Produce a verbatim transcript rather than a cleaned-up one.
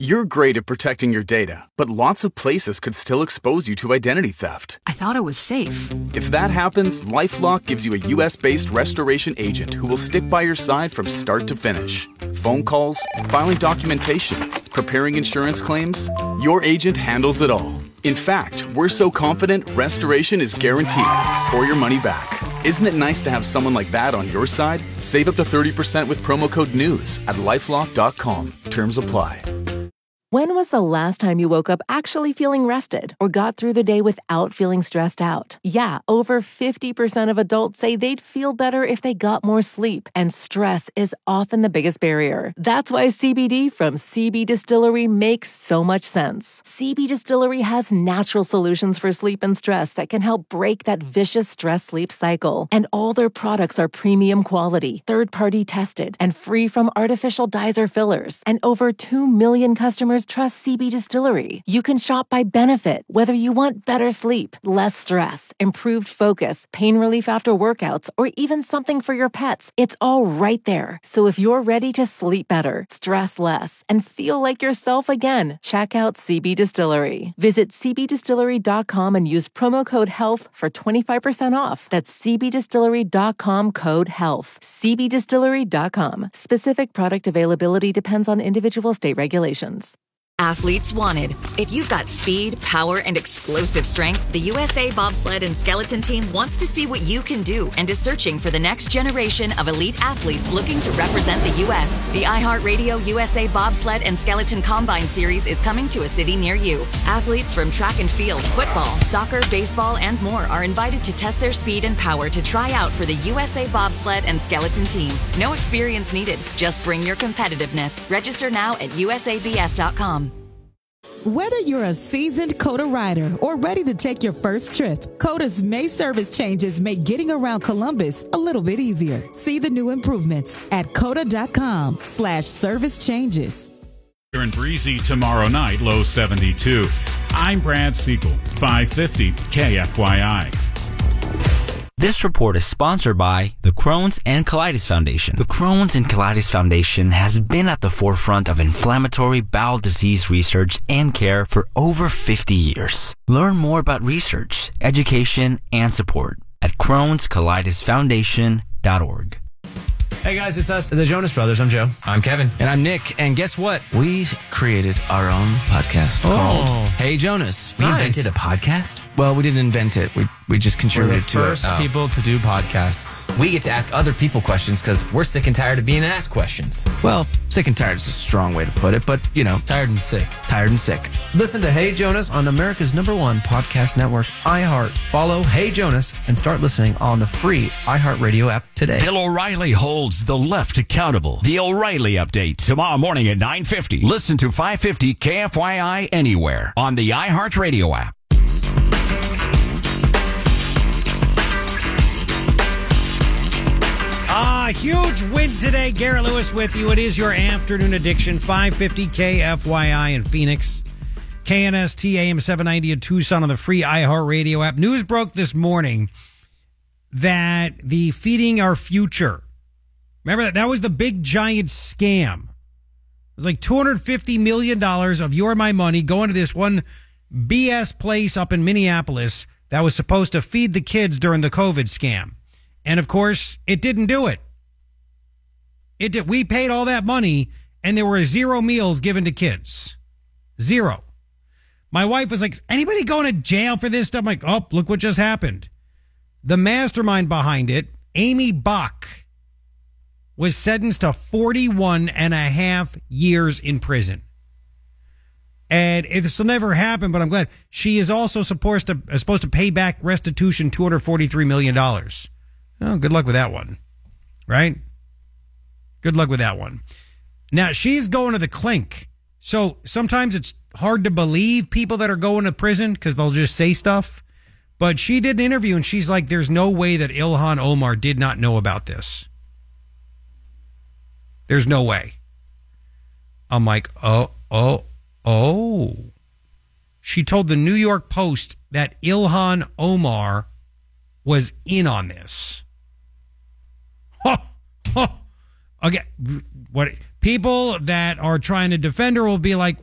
You're great at protecting your data, but lots of places could still expose you to identity theft. I thought it was safe. If that happens, LifeLock gives you a U S-based restoration agent who will stick by your side from start to finish. Phone calls, filing documentation, preparing insurance claims, your agent handles it all. In fact, we're so confident restoration is guaranteed or your money back. Isn't it nice to have someone like that on your side? Save up to thirty percent with promo code NEWS at lifelock dot com. Terms apply. When was the last time you woke up actually feeling rested or got through the day without feeling stressed out? Yeah, over fifty percent of adults say they'd feel better if they got more sleep, and stress is often the biggest barrier. That's why C B D from C B Distillery makes so much sense. C B Distillery has natural solutions for sleep and stress that can help break that vicious stress-sleep cycle. And all their products are premium quality, third-party tested, and free from artificial dyes or fillers. And over two million customers trust C B Distillery. You can shop by benefit, whether you want better sleep, less stress, improved focus, pain relief after workouts, or even something for your pets. It's all right there. So if you're ready to sleep better, stress less, and feel like yourself again, check out C B Distillery. Visit c b distillery dot com and use promo code HEALTH for twenty-five percent off. That's c b distillery dot com code HEALTH. c b distillery dot com. Specific product availability depends on individual state regulations. Athletes wanted. If you've got speed, power, and explosive strength, the U S A Bobsled and Skeleton Team wants to see what you can do and is searching for the next generation of elite athletes looking to represent the U S The iHeartRadio U S A Bobsled and Skeleton Combine Series is coming to a city near you. Athletes from track and field, football, soccer, baseball, and more are invited to test their speed and power to try out for the U S A Bobsled and Skeleton Team. No experience needed. Just bring your competitiveness. Register now at u s a b s dot com. Whether you're a seasoned COTA rider or ready to take your first trip, COTA's May service changes make getting around Columbus a little bit easier. See the new improvements at cota dot com slash service changes. And breezy tomorrow night, low seventy-two. I'm Brad Siegel, five fifty K F Y I. This report is sponsored by the Crohn's and Colitis Foundation. The Crohn's and Colitis Foundation has been at the forefront of inflammatory bowel disease research and care for over fifty years. Learn more about research, education, and support at crohns colitis foundation dot org. Hey guys, it's us, the Jonas Brothers. I'm Joe. I'm Kevin. And I'm Nick. And guess what? We created our own podcast oh. called Hey Jonas. We nice. invented a podcast? Well, we didn't invent it. We we just contributed to it. We're the first Oh. people to do podcasts. We get to ask other people questions because we're sick and tired of being asked questions. Well, sick and tired is a strong way to put it, but, you know, Tired and sick. tired and sick. Listen to Hey Jonas on America's number one podcast network, iHeart. Follow Hey Jonas and start listening on the free iHeartRadio app today. Bill O'Reilly holds the left accountable. The O'Reilly Update tomorrow morning at nine fifty. Listen to five fifty K F Y I anywhere on the iHeartRadio app. Ah, huge win today. Garrett Lewis with you. It is your afternoon addiction. five fifty K F Y I in Phoenix. K N S T A M seven ninety in Tucson on the free iHeartRadio app. News broke this morning that the Feeding Our Future, remember that? That was the big giant scam. It was like two hundred fifty million dollars of your my money going to this one B S place up in Minneapolis that was supposed to feed the kids during the COVID scam. And of course, it didn't do it. It did. We paid all that money and there were zero meals given to kids. Zero. My wife was like, is anybody going to jail for this stuff? I'm like, oh, look what just happened. The mastermind behind it, Amy Bach, was sentenced to forty-one and a half years in prison. And this will never happen, but I'm glad. She is also supposed to, uh, supposed to pay back restitution two hundred forty-three million dollars. Oh, good luck with that one, right? Good luck with that one. Now, she's going to the clink. So sometimes it's hard to believe people that are going to prison because they'll just say stuff. But she did an interview and she's like, there's no way that Ilhan Omar did not know about this. There's no way. I'm like, oh, oh, oh. She told the New York Post that Ilhan Omar was in on this. Oh, oh. Okay, what people that are trying to defend her will be like,